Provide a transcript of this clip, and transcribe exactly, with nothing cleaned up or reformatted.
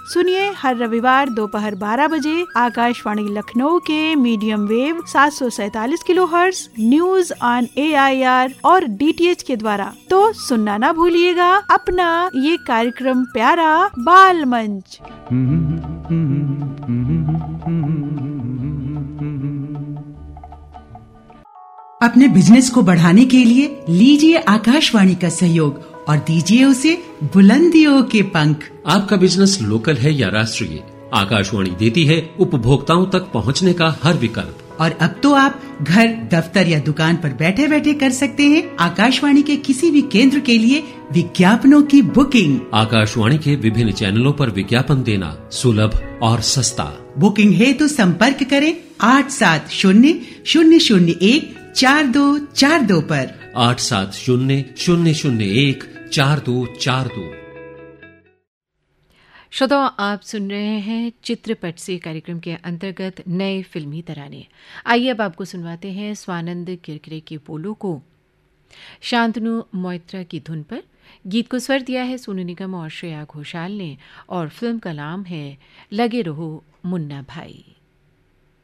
सुनिए हर रविवार दोपहर बारह बजे आकाशवाणी लखनऊ के मीडियम वेव सात सौ सैतालीस kilo hertz, news on A I R और डी टी एच के द्वारा। तो सुनना ना भूलिएगा अपना ये कार्यक्रम प्यारा बाल मंच। अपने बिजनेस को बढ़ाने के लिए लीजिए आकाशवाणी का सहयोग और दीजिए उसे बुलंदियों के पंख। आपका बिजनेस लोकल है या राष्ट्रीय, आकाशवाणी देती है उपभोक्ताओं तक पहुंचने का हर विकल्प। और अब तो आप घर, दफ्तर या दुकान पर बैठे बैठे कर सकते हैं आकाशवाणी के किसी भी केंद्र के लिए विज्ञापनों की बुकिंग। आकाशवाणी के विभिन्न चैनलों पर विज्ञापन देना सुलभ और सस्ता। बुकिंग है तो संपर्क करें आठ सात शून्य शून्य शून्य एक चार दो चार दो पर। आठ सात शून्य शून्य शून्य एक चार दो चार दो। श्रोताओ, आप सुन रहे हैं चित्रपट से कार्यक्रम के अंतर्गत नए फिल्मी तराने। आइए अब आपको सुनवाते हैं स्वानंद किरकिरे के बोलों को शांतनु मोइत्रा की धुन पर। गीत को स्वर दिया है सोनू निगम और श्रेया घोषाल ने और फिल्म का नाम है लगे रहो मुन्ना भाई।